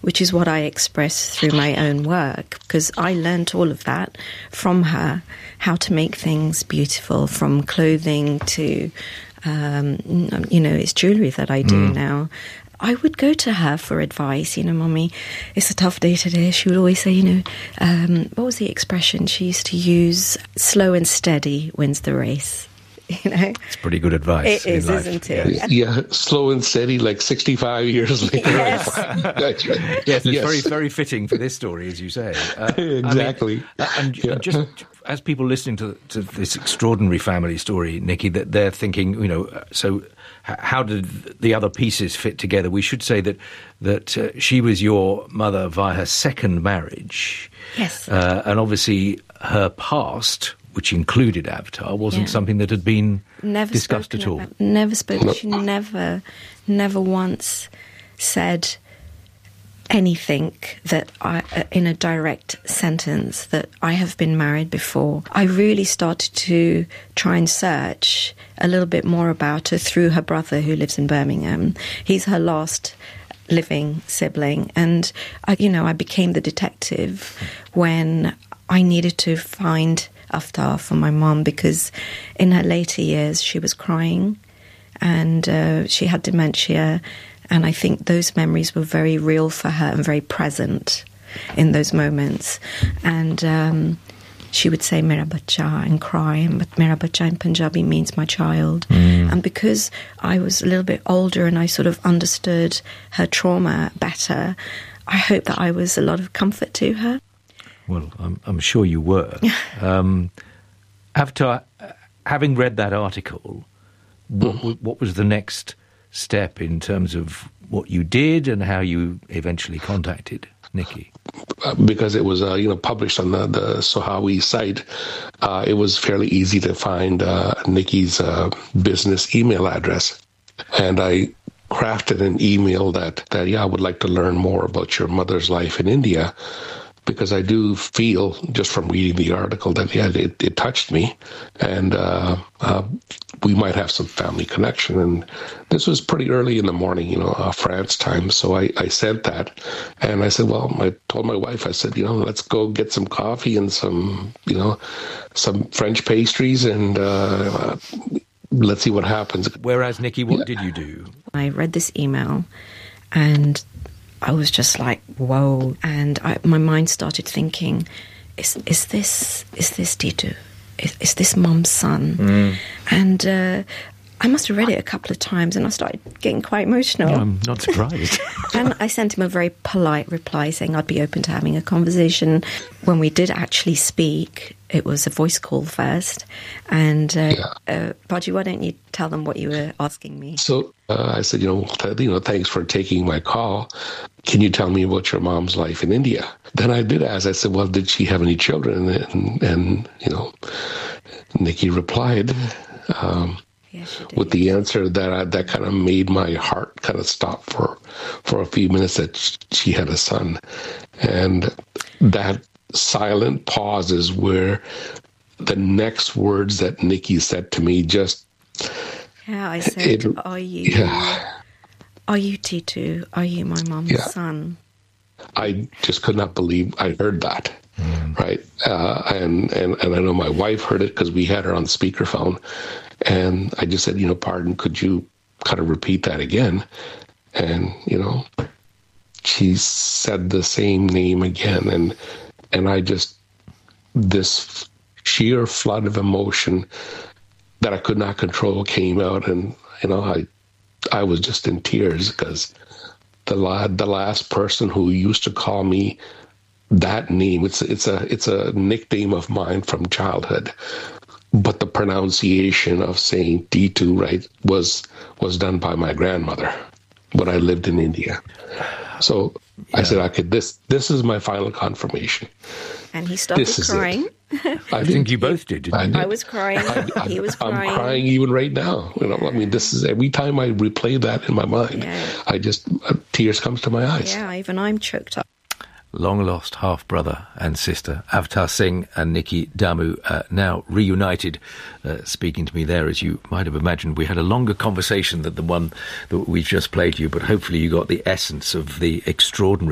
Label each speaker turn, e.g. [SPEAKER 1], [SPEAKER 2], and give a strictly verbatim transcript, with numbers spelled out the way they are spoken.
[SPEAKER 1] which is what I express through my own work, because I learnt all of that from her, how to make things beautiful, from clothing to, um, you know, it's jewellery that I do mm. now. I would go to her for advice, you know, Mummy, it's a tough day today. She would always say, you know, um, what was the expression she used to use? Slow and steady wins the race. You know,
[SPEAKER 2] it's pretty good advice.
[SPEAKER 1] It is,
[SPEAKER 2] life.
[SPEAKER 1] Isn't it?
[SPEAKER 3] Yeah. yeah, slow and steady, like sixty-five years later.
[SPEAKER 1] Yes,
[SPEAKER 2] That's right. Yes, it's yes. very, very fitting for this story, as you say. Uh,
[SPEAKER 3] exactly.
[SPEAKER 2] I mean, and yeah. just as people listening to, to this extraordinary family story, Nikki, that they're thinking, you know, so how did the other pieces fit together? We should say that that uh, she was your mother via her second marriage.
[SPEAKER 1] Yes,
[SPEAKER 2] uh, and obviously her past, which included Avatar, wasn't yeah. something that had been
[SPEAKER 1] never
[SPEAKER 2] discussed at all.
[SPEAKER 1] About, never spoken. She never, never once said anything that I, uh, in a direct sentence, that I have been married before. I really started to try and search a little bit more about her through her brother, who lives in Birmingham. He's her last living sibling, and I, you know, I became the detective when I needed to find Avatar for my mom, because in her later years she was crying and uh, she had dementia, and I think those memories were very real for her and very present in those moments. And um, she would say Mera Bacha and cry, but Mera Bacha in Punjabi means my child. Mm. And because I was a little bit older and I sort of understood her trauma better, I hope that I was a lot of comfort to her.
[SPEAKER 2] Well, I'm, I'm sure you were. um, after having read that article, what, what was the next step in terms of what you did and how you eventually contacted Nikki?
[SPEAKER 3] Because it was, uh, you know, published on the, the Sohawi site, uh, it was fairly easy to find uh, Nikki's uh, business email address, and I crafted an email that, that yeah, I would like to learn more about your mother's life in India. Because I do feel, just from reading the article, that yeah, it, it touched me, and uh, uh, we might have some family connection. And this was pretty early in the morning, you know, uh, France time. So I, I sent that, and I said, well, I told my wife, I said, you know, let's go get some coffee and some, you know, some French pastries, and uh, uh, let's see what happens.
[SPEAKER 2] Whereas, Nikki, what yeah. did you do?
[SPEAKER 1] I read this email, and I was just like, whoa. And I, my mind started thinking, is is this is this Titu? Is, is this Mum's son? Mm. And uh, I must have read it a couple of times, and I started getting quite emotional.
[SPEAKER 2] No, I'm not surprised.
[SPEAKER 1] And I sent him a very polite reply saying I'd be open to having a conversation. When we did actually speak, it was a voice call first. And, uh, yeah. uh, Baji, why don't you tell them what you were asking me?
[SPEAKER 3] So uh, I said, you know, th- you know, thanks for taking my call. Can you tell me about your mom's life in India? Then I did ask, I said, well, did she have any children? And, and you know, Nikki replied, um,
[SPEAKER 1] yes,
[SPEAKER 3] with the answer that I, that kind of made my heart kind of stop for, for a few minutes, that she had a son. And that silent pause is where the next words that Nikki said to me just...
[SPEAKER 1] Yeah, I said, it, are you... Yeah. Are you Titu? Are you my mom's yeah. son?
[SPEAKER 3] I just could not believe I heard that, mm. right? Uh, and, and, and I know my wife heard it because we had her on speakerphone. And I just said, you know, pardon, could you kind of repeat that again? And, you know, she said the same name again. And, and I just, this sheer flood of emotion that I could not control came out. And, you know, I, I was just in tears because the la- the last person who used to call me that name, it's it's a it's a nickname of mine from childhood, but the pronunciation of saying Titu, right, was was done by my grandmother when I lived in India. So yeah. I said, okay, this this is my final confirmation.
[SPEAKER 1] And he started crying.
[SPEAKER 2] I think you both did, didn't
[SPEAKER 1] I,
[SPEAKER 2] you?
[SPEAKER 1] did. I was crying. I, I, he was crying.
[SPEAKER 3] I'm crying even right now. You know, I mean, this is every time I replay that in my mind, yeah. I just uh, tears comes to my eyes.
[SPEAKER 1] Yeah, even I'm choked up.
[SPEAKER 2] Long lost half brother and sister Avatar Singh and Nikki Damu uh, now reunited, uh, speaking to me there. As you might have imagined, we had a longer conversation than the one that we've just played you, but hopefully you got the essence of the extraordinary